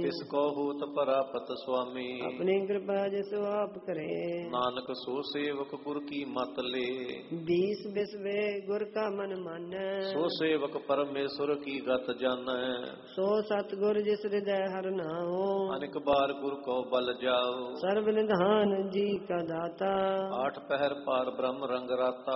ਤਿਸ ਕੋ ਹੋਤ ਪਰਾਪਤ ਸੁਆਮੀ। ਆਪਣੀ ਕਿਰਪਾ ਜਿਸ ਆਪ ਕਰੇ। ਨਾਨਕ ਸੋ ਸੇਵਕ ਗੁਰ ਕੀ ਮਤ ਲੇ। 20 ਬਿਸਵੇ ਗੁਰ ਕਾ ਮਨ ਮਾਨੈ। ਸੋ ਸੇਵਕ ਪਰਮੇਸ਼ਰ ਕੀ ਗਤ ਜਾਣੈ। ਸੋ ਸਤਿਗੁਰ ਜਿਸ ਹਿਰਦੈ ਹਰਿ ਨਾਉ। ਅਨੇਕ ਬਾਰ ਗੁਰ ਕੋ ਬਲ ਜਾਓ। ਸਰਬ ਨਿਧਾਨ ਜੀ ਕਾ ਦਾਤਾ। 8 ਪਹਿਰ ਪਾਰ ਬ੍ਰਹਮ ਰੰਗ ਰਾਤਾ।